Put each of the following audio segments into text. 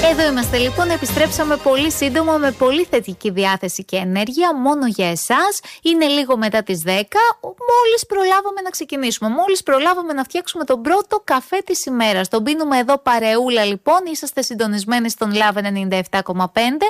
Εδώ είμαστε λοιπόν, επιστρέψαμε πολύ σύντομα με πολύ θετική διάθεση και ενέργεια μόνο για εσάς. Είναι λίγο μετά τις 10, μόλις προλάβαμε να ξεκινήσουμε, μόλις προλάβαμε να φτιάξουμε τον πρώτο καφέ της ημέρας. Τον πίνουμε εδώ παρεούλα λοιπόν, είσαστε συντονισμένοι στον Love 97,5.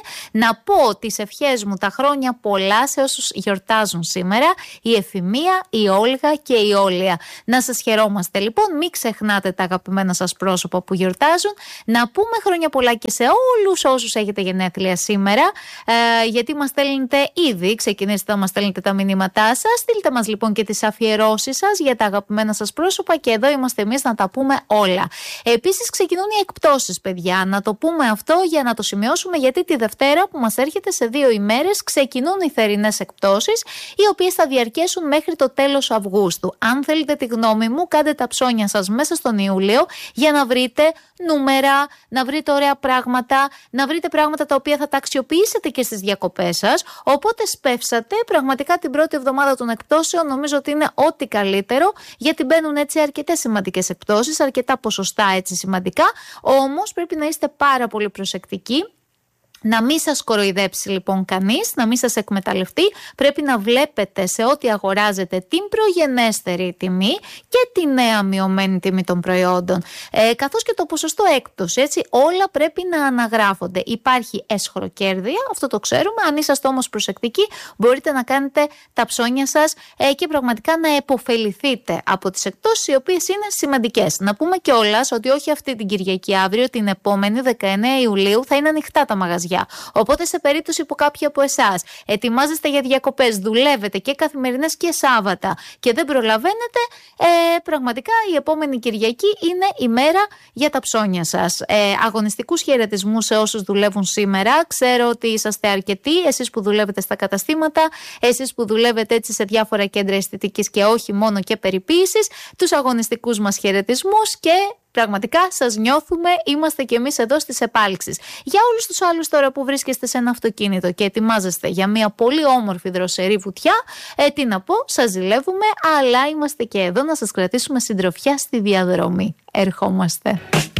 Να πω τις ευχές μου, τα χρόνια πολλά σε όσους γιορτάζουν σήμερα, η Εφημία, η Όλγα και η Όλια. Να σας χαιρόμαστε λοιπόν, μην ξεχνάτε τα αγαπημένα σας πρόσωπα που γιορτάζουν. Να πούμε χρόνια πολλά και σε όλους όσους έχετε γενέθλια σήμερα, γιατί μας στέλνετε ήδη, ξεκινήστε να μας στέλνετε τα μηνύματά σας. Στείλτε μας λοιπόν και τις αφιερώσεις σας για τα αγαπημένα σας πρόσωπα και εδώ είμαστε εμείς να τα πούμε όλα. Επίσης ξεκινούν οι εκπτώσεις, παιδιά, να το πούμε αυτό για να το σημειώσουμε, γιατί τη Δευτέρα που μας έρχεται σε 2 ημέρες ξεκινούν οι θερινές εκπτώσεις, οι οποίες θα διαρκέσουν μέχρι το τέλος Αυγούστου. Αν θέλετε τη γνώμη μου, κάντε τα ψώνια σας μέσα στον Ιούλιο για να βρείτε νούμερα, να βρείτε ωραία πράγματα, να βρείτε πράγματα τα οποία θα τα αξιοποιήσετε και στις διακοπές σας. Οπότε σπεύσατε, πραγματικά την πρώτη εβδομάδα των εκπτώσεων νομίζω ότι είναι ό,τι καλύτερο, γιατί μπαίνουν έτσι αρκετές σημαντικές εκπτώσεις, αρκετά ποσοστά έτσι σημαντικά. Όμως πρέπει να είστε πάρα πολύ προσεκτικοί. Να μην σας κοροϊδέψει λοιπόν κανείς, να μην σας εκμεταλλευτεί. Πρέπει να βλέπετε σε ό,τι αγοράζετε την προγενέστερη τιμή και τη νέα μειωμένη τιμή των προϊόντων, καθώς και το ποσοστό έκπτωση, έτσι, όλα πρέπει να αναγράφονται. Υπάρχει έσχρο-κέρδεια, αυτό το ξέρουμε. Αν είσαστε όμως προσεκτικοί, μπορείτε να κάνετε τα ψώνια σας και πραγματικά να επωφεληθείτε από τις εκπτώσεις, οι οποίες είναι σημαντικές. Να πούμε κιόλας ότι όχι αυτή την Κυριακή, αύριο, την επόμενη 19 Ιουλίου, θα είναι ανοιχτά τα μαγαζιά. Οπότε σε περίπτωση που κάποιοι από εσάς ετοιμάζεστε για διακοπές, δουλεύετε και καθημερινές και Σάββατα και δεν προλαβαίνετε, πραγματικά η επόμενη Κυριακή είναι η μέρα για τα ψώνια σας. Αγωνιστικούς χαιρετισμούς σε όσους δουλεύουν σήμερα. Ξέρω ότι είσαστε αρκετοί, εσείς που δουλεύετε στα καταστήματα, εσείς που δουλεύετε έτσι σε διάφορα κέντρα αισθητικής και όχι μόνο και περιποίησης, τους αγωνιστικούς μας χαιρετισμούς και πραγματικά σας νιώθουμε, είμαστε κι εμείς εδώ στις επάλξεις. Για όλους τους άλλους τώρα που βρίσκεστε σε ένα αυτοκίνητο και ετοιμάζεστε για μια πολύ όμορφη δροσερή βουτιά, τι να πω, σας ζηλεύουμε, αλλά είμαστε και εδώ να σας κρατήσουμε συντροφιά στη διαδρομή. Ερχόμαστε.